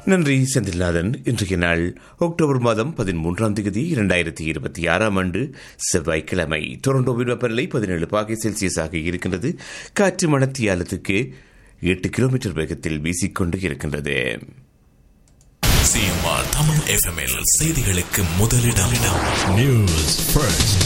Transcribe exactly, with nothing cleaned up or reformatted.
நன்றி செந்தில்நாதன். இன்றைய நாள் அக்டோபர் மாதம் பதிமூன்றாம் தேதி இரண்டாயிரத்தி இருபத்தி ஆறாம் ஆண்டு செவ்வாய்க்கிழமை. டொரண்டோவின் வெப்பநிலை பதினேழு பாகை செல்சியஸாக இருக்கின்றது. காற்று மணத்தியாலத்துக்கு எட்டு கிலோமீட்டர் வேகத்தில் வீசிக்கொண்டு இருக்கின்றது. சிஎம்ஆர் தமிழ் எஃப்எம்எல் செய்திகளுக்கு முதலிடம் நியூஸ் ஃபர்ஸ்ட்.